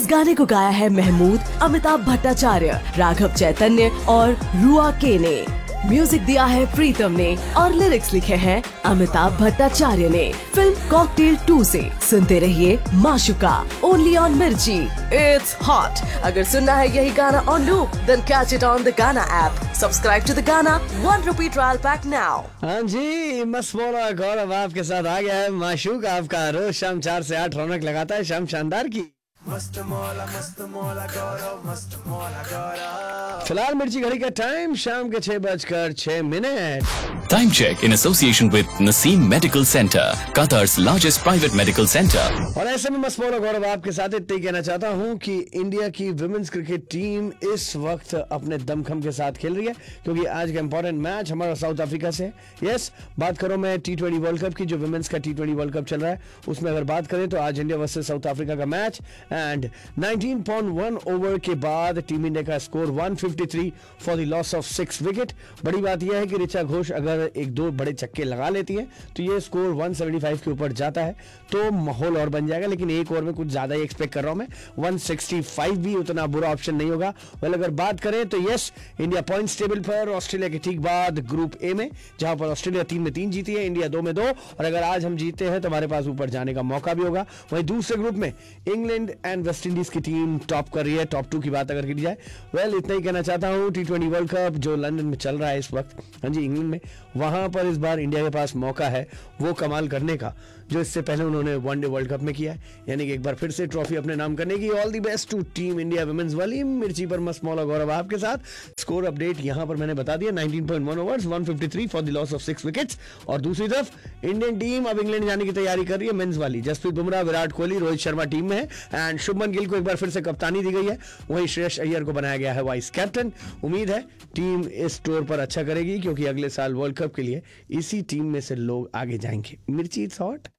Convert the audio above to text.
इस गाने को गाया है महमूद, अमिताभ भट्टाचार्य, राघव चैतन्य और रुआ के ने। म्यूजिक दिया है प्रीतम ने और लिरिक्स लिखे हैं अमिताभ भट्टाचार्य ने। फिल्म कॉकटेल 2 से सुनते रहिए माशुका, ओनली ऑन मिर्ची। It's hot. अगर सुनना है यही गाना on loop, then catch it on the गाना ऐप। सब्सक्राइब टू द गाना, ₹1 ट्रायल पैक नाउ। हाँ जी, मस्त मौला गौरव आपके साथ आ गया है माशुका। आपका रोज शाम 4 से 8 रौनक लगाता है शाम शानदार की। मस्त मौला गौरव, मस्त मौला गौरव। फिलहाल मिर्ची घड़ी का टाइम शाम के 6:06। Time check in association with Naseem Medical Center, Qatar's largest private medical center. और ऐसे में मस्त मौला गौरव आपके साथ इतना ही कहना चाहता हूं कि इंडिया की विमेंस क्रिकेट टीम इस वक्त अपने दमखम के साथ खेल रही है, क्योंकि आज का इंपॉर्टेंट मैच हमारा साउथ अफ्रीका से है। यस, बात करो मैं T20 वर्ल्ड कप की, जो विमेंस का T20 वर्ल्ड कप चल रहा है, उसमें अगर बात करें तो आज इंडिया वर्सेस साउथ अफ्रीका का मैच, एंड 19.1 ओवर के बाद टीम इंडिया का score 153 for the loss of 6 wicket. बड़ी बात यह है कि ऋचा घोष अगर एक दो बड़े छक्के लगा लेती है तो ये स्कोर 175 के ऊपर जाता है, तो माहौल और बन जाएगा। लेकिन एक ओवर में कुछ ज्यादा ही एक्सपेक्ट कर रहा हूं मैं, 165 भी उतना बुरा ऑप्शन नहीं होगा। वेल, अगर बात करें तो यस, इंडिया पॉइंट्स टेबल पर ऑस्ट्रेलिया के ठीक बाद ग्रुप ए में, जहां पर ऑस्ट्रेलिया 3 में 3 जीती है, इंडिया 2 में 2, और अगर आज हम जीते हैं तो हमारे पास ऊपर जाने का मौका भी होगा। वहीं दूसरे ग्रुप में इंग्लैंड एंड वेस्ट इंडीज की टीम टॉप कर रही है। टॉप 2 की बात अगर की जाए, वेल इतना ही कहना चाहता हूं। T20 वर्ल्ड कप जो लंदन में चल रहा है इस वक्त, हाँ जी इंग्लैंड में, वहां पर इस बार इंडिया के पास मौका है वो कमाल करने का जो इससे पहले उन्होंने वनडे वर्ल्ड कप में किया है, यानी कि एक बार फिर से ट्रॉफी अपने नाम करने की। All the best to team India women's वाली। मिर्ची पर मस्त मौला गौरव आपके साथ। स्कोर अपडेट यहां पर मैंने बता दिया, 19.1 overs, 153 for the loss of 6 wickets. और दूसरी तरफ इंडियन टीम अब इंग्लैंड जाने की तैयारी कर रही है मेंस वाली। जसप्रीत बुमराह, विराट कोहली, रोहित शर्मा टीम में है, एंड शुभमन गिल को एक बार फिर से कप्तानी दी गई है। वहीं श्रेयस अय्यर को बनाया गया है वाइस कैप्टन। उम्मीद है टीम इस टूर पर अच्छा करेगी, क्योंकि अगले साल वर्ल्ड कप के लिए इसी टीम में से लोग आगे जाएंगे। मिर्ची इट्स हॉट।